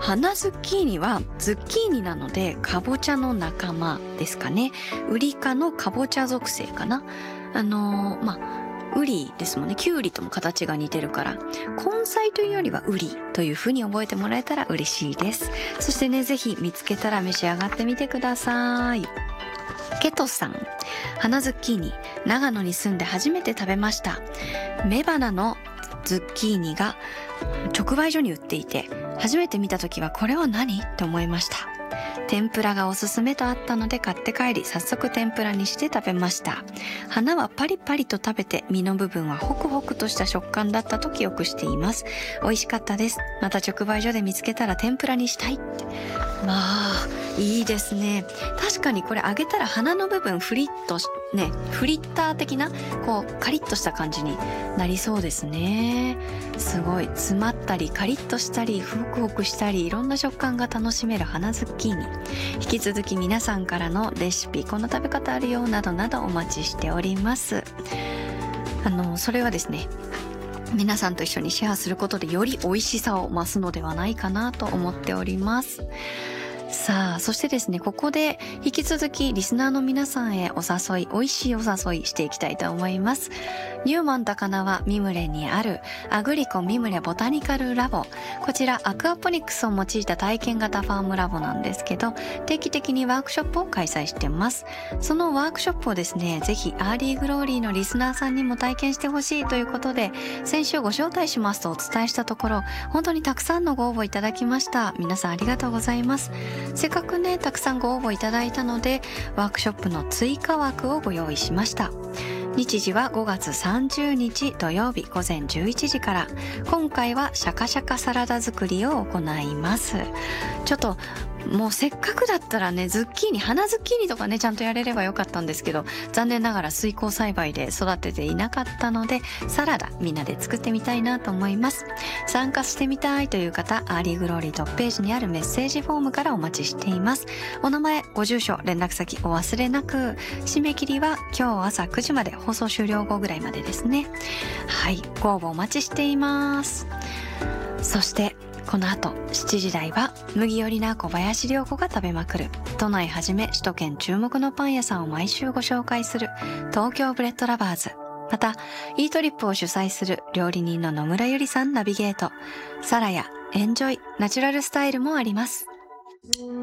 花ズッキーニはズッキーニなのでかぼちゃの仲間ですかね。ウリ科のかぼちゃ属性かな。ウリですもんね。キュウリとも形が似てるから、根菜というよりはウリという風に覚えてもらえたら嬉しいです。そしてね、ぜひ見つけたら召し上がってみてください。ケトさん、花ズッキーニ、長野に住んで初めて食べました。雌花のズッキーニが直売所に売っていて、初めて見た時はこれは何って思いました。天ぷらがおすすめとあったので買って帰り、早速天ぷらにして食べました。花はパリパリと食べて、身の部分はホクホクとした食感だったと記憶しています。美味しかったです。また直売所で見つけたら天ぷらにしたいって。まあいいですね。確かにこれ揚げたら花の部分フリッとね、フリッター的なこうカリッとした感じになりそうですね。すごい詰まったりカリッとしたりホクホクしたり、いろんな食感が楽しめる花ズッキーニ。引き続き皆さんからのレシピ、この食べ方あるよなどなどお待ちしております。それはですね、皆さんと一緒にシェアすることでより美味しさを増すのではないかなと思っております。さあ、そしてですね、ここで引き続きリスナーの皆さんへお誘い、美味しいお誘いしていきたいと思います。ニューマン高輪ミムレにあるアグリコミムレボタニカルラボ。こちらアクアポニクスを用いた体験型ファームラボなんですけど、定期的にワークショップを開催してます。そのワークショップをですね、ぜひアーリーグローリーのリスナーさんにも体験してほしいということで、先週ご招待しますとお伝えしたところ、本当にたくさんのご応募いただきました。皆さんありがとうございます。せっかくね、たくさんご応募いただいたので、ワークショップの追加枠をご用意しました。日時は5月30日土曜日午前11時から。今回はシャカシャカサラダ作りを行います。ちょっともうせっかくだったらね、ズッキーニ、花ズッキーニとかね、ちゃんとやれればよかったんですけど、残念ながら水耕栽培で育てていなかったので、サラダみんなで作ってみたいなと思います。参加してみたいという方、アーリーグローリートップページにあるメッセージフォームからお待ちしています。お名前、ご住所、連絡先お忘れなく。締め切りは今日朝9時まで、放送終了後ぐらいまでですね。はい、ご応募お待ちしています。そしてこの後7時台は麦寄りな小林涼子が食べまくる、都内はじめ首都圏注目のパン屋さんを毎週ご紹介する東京ブレッドラバーズ。またイートリップを主催する料理人の野村ゆりさんナビゲート、サラヤエンジョイナチュラルスタイルもあります。